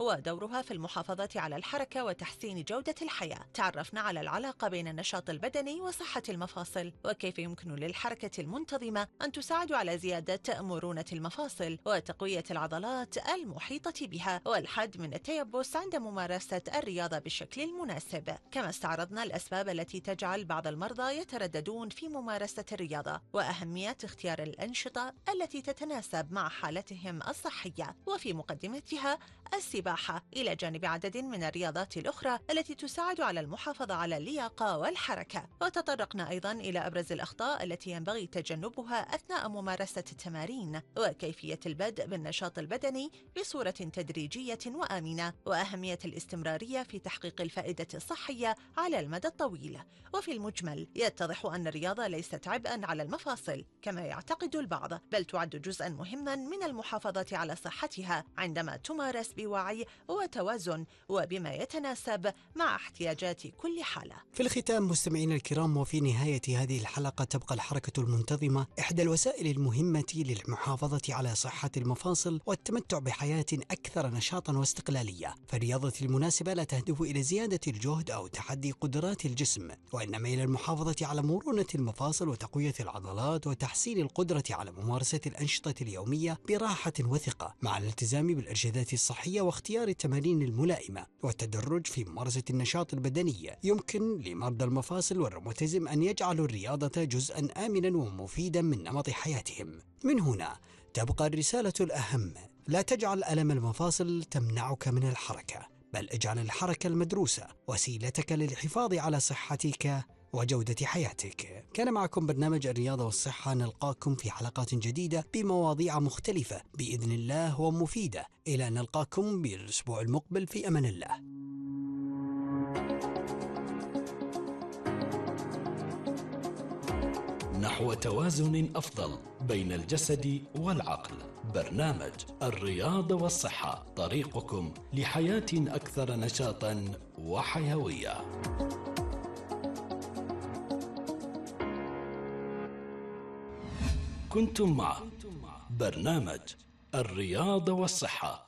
ودورها في المحافظة على الحركة وتحسين جودة الحياة. تعرفنا على العلاقة بين النشاط البدني وصحة المفاصل، وكيف يمكن للحركة المنتظمة أن تساعد على زيادة مرونة المفاصل وتقوية العضلات المحيطة بها والحد من التيبس عند ممارسة الرياضة بالشكل المناسب. كما استعرضنا الأسباب التي تجعل بعض المرضى يترددون في ممارسة الرياضة، وأهمية اختيار الأنشطة التي تتناسب مع حالتهم الصحية، وفي مقدمتها السباحة، إلى جانب عدد من الرياضات الأخرى التي تساعد على المحافظة على اللياقة والحركة. وتطرقنا أيضا إلى أبرز الأخطاء التي ينبغي تجنبها أثناء ممارسة التمارين، وكيفية البدء بالنشاط البدني بصورة تدريجية وآمنة، وأهمية الاستمرارية في تحقيق الفائدة الصحية على المدى الطويل. وفي المجمل يتضح أن الرياضة ليست عبئا على المفاصل كما يعتقد البعض، بل تعد جزءا مهما من المحافظة على صحتها عندما تمارس بوعي وتوازن وبما يتناسب مع احتياجات كل حالة. في الختام مستمعينا الكرام، وفي نهاية هذه الحلقة، تبقى الحركة المنتظمة إحدى الوسائل المهمة للمحافظة على صحة المفاصل والتمتع بحياة أكثر نشاطا واستقلالية. فالرياضة المناسبة لا تهدف إلى زيادة الجهد أو تحدي قدرات الجسم، وإنما إلى المحافظة على مرونة المفاصل وتقوية العضلات وتحسين القدرة على ممارسة الأنشطة اليومية براحة وثقة، مع الالتزام بالإرشادات الصحية واختيار التمارين الملائمة والتدرج في ممارسة النشاط البدني. يمكن لمرضى المفاصل والروماتيزم أن يجعلوا الرياضة جزءا آمنا ومفيدا من نمط حياتهم. من هنا تبقى الرسالة الأهم: لا تجعل ألم المفاصل تمنعك من الحركة، بل اجعل الحركة المدروسة وسيلتك للحفاظ على صحتك وجودة حياتك. كان معكم برنامج الرياضة والصحة، نلقاكم في حلقات جديدة بمواضيع مختلفة بإذن الله ومفيدة. إلى أن نلقاكم بالأسبوع المقبل، في أمان الله. نحو توازن أفضل بين الجسد والعقل. برنامج الرياضة والصحة، طريقكم لحياة أكثر نشاطا وحيوية. كنتم مع برنامج الرياضة والصحة.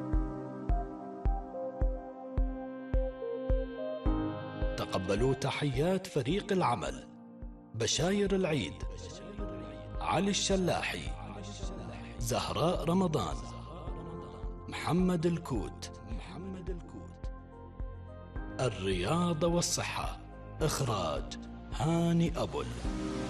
تقبلوا تحيات فريق العمل: بشاير العيد، علي الشلاحي، زهراء رمضان، محمد الكوت. الرياضة والصحة، إخراج هاني أبل.